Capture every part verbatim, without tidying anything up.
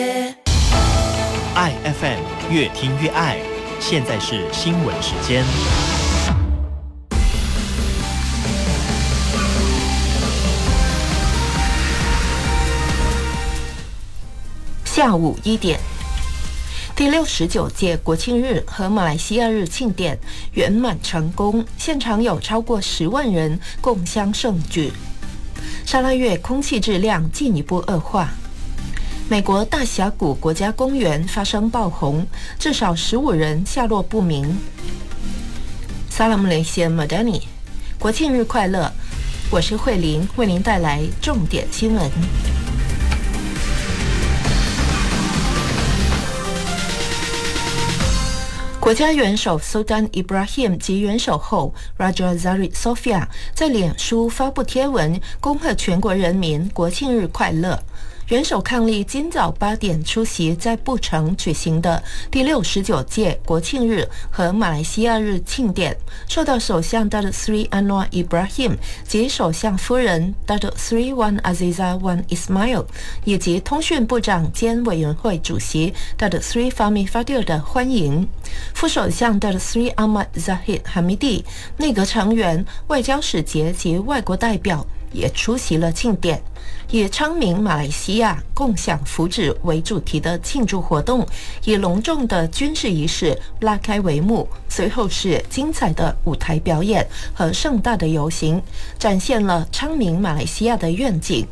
爱 F M 越听越爱，现在是新闻时间。 下午一点，第六十九届国庆日和马来西亚日庆典圆满成功，现场有超过十万人共襄盛举。沙拉越空气质量进一步恶化。美国大峡谷国家公园发生爆红，至少十五人下落不明。Salam Malaysia Madani， 国庆日快乐！我是慧玲，为您带来重点新闻。国家元首 Sultan Ibrahim 及元首后 Raja Zahid Sofia 在脸书发布贴文，恭贺全国人民国庆日快乐。元首伉俪今早八点出席在布城举行的第六十九届国庆日和马来西亚日庆典，受到首相 Datuk Seri Anwar Ibrahim 及首相夫人 Datuk Seri Wan Azizah Wan Ismail 以及通讯部长兼委员会主席 Datuk Seri Fahmi Fadil 的欢迎。副首相 Datuk Seri Ahmad Zahid Hamidi、 内阁成员、外交使节及外国代表也出席了庆典。以昌明马来西亚共享福祉为主题的庆祝活动，以隆重的军事仪式拉开帷幕，随后是精彩的舞台表演和盛大的游行，展现了昌明马来西亚的愿景。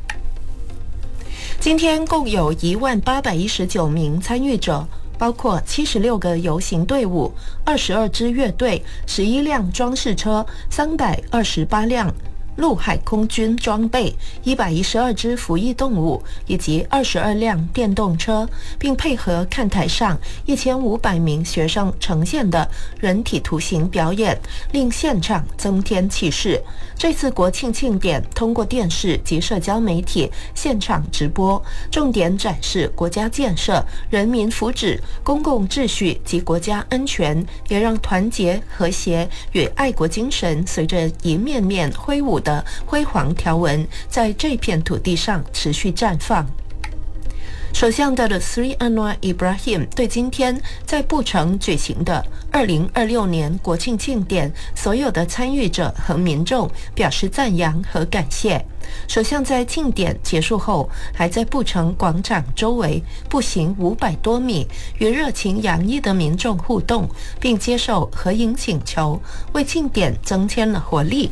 今天共有一万八百一十九名参与者，包括七十六个游行队伍、二十二支乐队、十一辆装饰车、三百二十八辆陆海空军装备、一百一十二只服役动物以及二十二辆电动车，并配合看台上一千五百名学生呈现的人体图形表演，令现场增添气势。这次国庆庆典通过电视及社交媒体现场直播，重点展示国家建设、人民福祉、公共秩序及国家安全，也让团结、和谐与爱国精神随着一面面挥舞的辉煌条纹在这片土地上持续绽放。首相 Datuk Seri Anwar Ibrahim 对今天在布城举行的二零二六年国庆庆典所有的参与者和民众表示赞扬和感谢。首相在庆典结束后，还在布城广场周围步行五百多米，与热情洋溢的民众互动，并接受合影请求，为庆典增添了活力。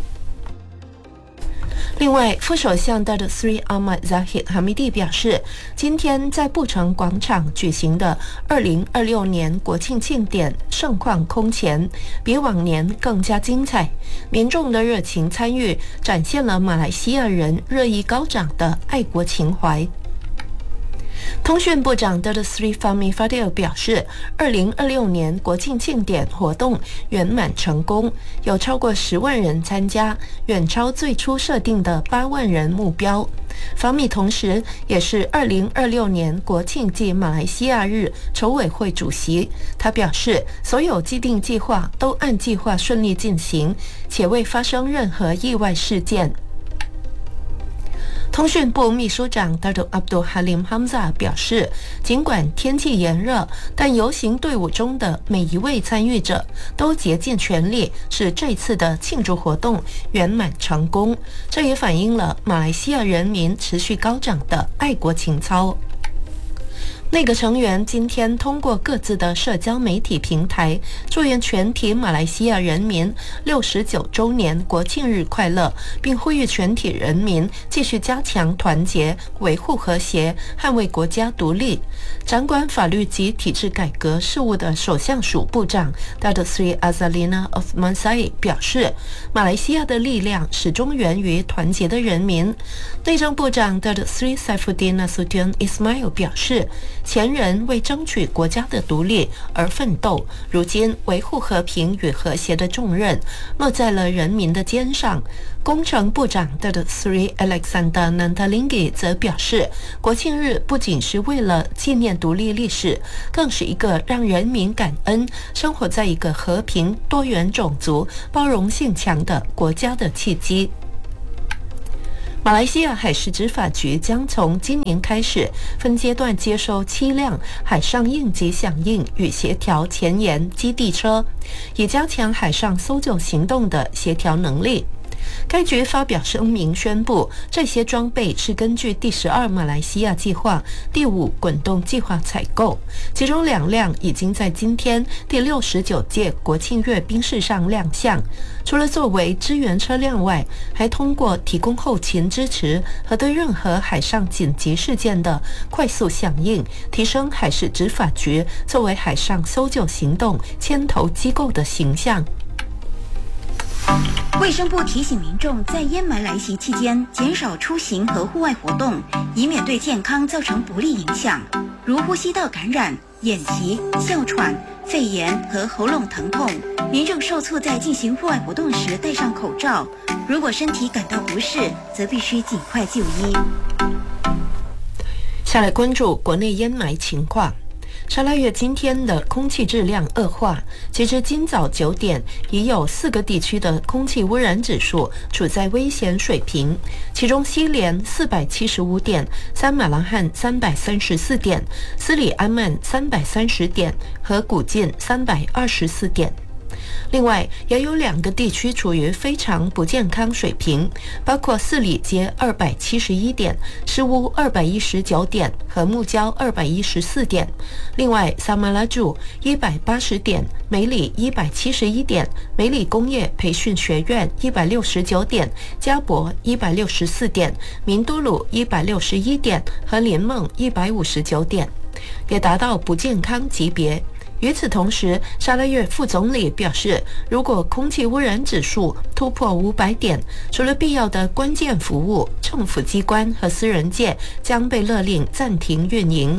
另外，副首相 Datuk Seri Ahmad Zahid Hamidi 表示，今天在布城广场举行的二零二六年国庆庆典盛况空前，比往年更加精彩。民众的热情参与，展现了马来西亚人热议高涨的爱国情怀。通讯部长 Datuk Seri Fahmi Fadil 表示，二零二六年国庆庆典活动圆满成功，有超过十万人参加，远超最初设定的八万人目标。Fahmi 同时也是二零二六年国庆暨马来西亚日筹委会主席。他表示，所有既定计划都按计划顺利进行，且未发生任何意外事件。通讯部秘书长 Datuk Abdul Halim Hamzah 表示，尽管天气炎热，但游行队伍中的每一位参与者都竭尽全力，使这次的庆祝活动圆满成功。这也反映了马来西亚人民持续高涨的爱国情操。内阁成员今天通过各自的社交媒体平台，祝愿全体马来西亚人民六十九周年国庆日快乐，并呼吁全体人民继续加强团结，维护和谐，捍卫国家独立。掌管法律及体制改革事务的首相署部长 Datuk Seri Azalina Othman Said 表示，马来西亚的力量始终源于团结的人民。内政部长 Datuk Seri Saifuddin Nasution Ismail 表示，前人为争取国家的独立而奋斗，如今维护和平与和谐的重任落在了人民的肩上。工程部长 Datuk Seri Alexander Nantalinggi 则表示，国庆日不仅是为了纪念独立历史，更是一个让人民感恩生活在一个和平、多元种族、包容性强的国家的契机。 马来西亚海事执法局将从今年开始分阶段接收七辆海上应急响应与协调前沿基地车，以加强海上搜救行动的协调能力。该局发表声明宣布，这些装备是根据第十二马来西亚计划、第五滚动计划采购，其中两辆已经在今天第六十九届国庆阅兵式上亮相。除了作为支援车辆外，还通过提供后勤支持和对任何海上紧急事件的快速响应，提升海事执法局作为海上搜救行动牵头机构的形象。 卫生部提醒民众，在烟霾来袭期间，减少出行和户外活动，以免对健康造成不利影响，如呼吸道感染、眼疾、哮喘、肺炎和喉咙疼痛。民众受促在进行户外活动时戴上口罩，如果身体感到不适，则必须尽快就医。 下来关注国内烟霾情况。沙拉越今天的空气质量恶化，截至今早九点，已有四个地区的空气污染指数处在危险水平，其中西联四百七十五点，三马兰汉三百三十四点，斯里安曼三百三十点和古晋三百二十四点。另外，也有两个地区处于非常不健康水平，包括四里街二百七十一点、诗屋二百一十九点和木礁二百一十四点。另外，萨马拉柱一百八十点、梅里一百七十一点、梅里工业培训学院一百六十九点、加博一百六十四点、明都鲁一百六十一点和林梦一百五十九点，也达到不健康级别。与此同时，沙拉越副总理表示，如果空气污染指数突破五百点，除了必要的关键服务，政府机关和私人界将被勒令暂停运营。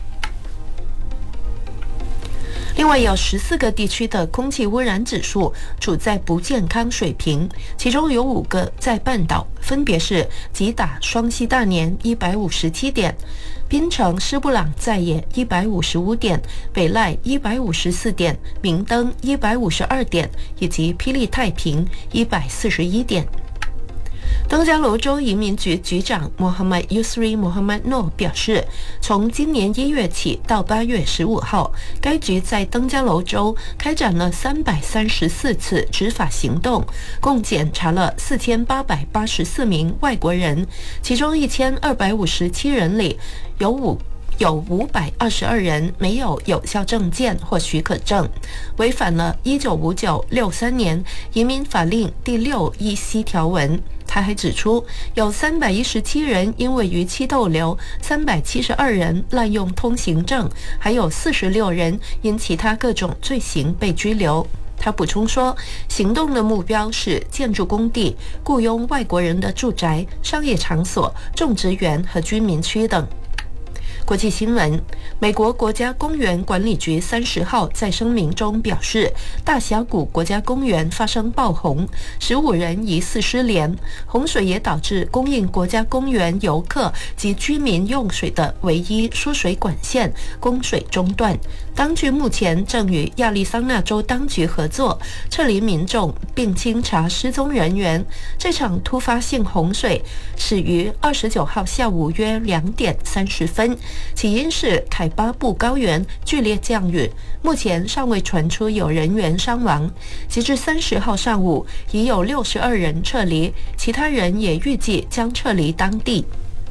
另外有十四个地区的空气污染指数处在不健康水平，其中有五个在半岛，分别是吉打双溪大年一百五十七点，槟城施布朗在野一百五十五点，北赖一百五十四点，明登一百五十二点，以及霹雳太平一百四十一点。登嘉楼州移民局局长 Muhammad Yusri Muhammad Noor 表示，从今年一月起到八月十五号，该局在登嘉楼州开展了三百三十四次执法行动，共检查了四千八百八十四名外国人，其中一千二百五十七人里有五有五百二十二人没有有效证件或许可证，违反了一九五九六三年移民法令第六一 C 条文。他还指出，有三百一十七人因为逾期逗留，三百七十二人滥用通行证，还有四十六人因其他各种罪行被拘留。他补充说，行动的目标是建筑工地、雇佣外国人的住宅、商业场所、种植园和居民区等。国际新闻，美国国家公园管理局三十号在声明中表示，大峡谷国家公园发生暴洪，十五人疑似失联，洪水也导致供应国家公园游客及居民用水的唯一输水管线供水中断。当局目前正与亚利桑那州当局合作，撤离民众并清查失踪人员。这场突发性洪水始于二十九号下午约两点三十分，起因是凯巴布高原剧烈降雨，目前尚未传出有人员伤亡。截至三十号上午，已有六十二人撤离，其他人也预计将撤离当地。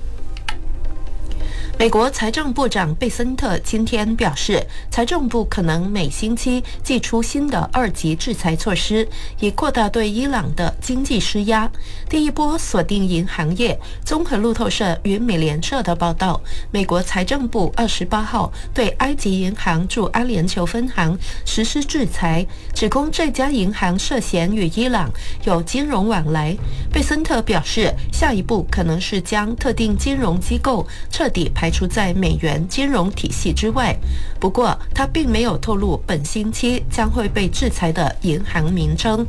美国财政部长贝森特今天表示，财政部可能每星期祭出新的二级制裁措施，以扩大对伊朗的经济施压。第一波锁定银行业。综合路透社与美联社的报道，美国财政部二十八号对埃及银行驻阿联酋分行实施制裁，指控这家银行涉嫌与伊朗有金融往来。贝森特表示，下一步可能是将特定金融机构彻底排除在美元金融体系之外，不过他并没有透露本星期将会被制裁的银行名称。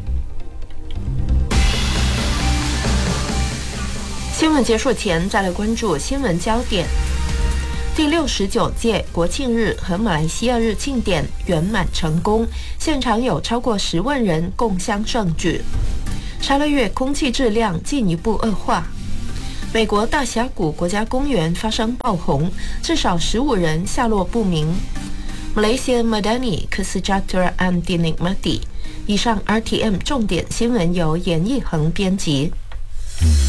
新闻结束前，再来关注新闻焦点。第六十九届国庆日和马来西亚日庆典圆满成功，现场有超过十万人共襄盛举。沙拉越空气质量进一步恶化。 美国大峡谷国家公园发生爆洪，至少十五人下落不明。Malaysia Madani Kesejahteraan Dinikmati。以上 R T M 重点新闻由严义恒编辑。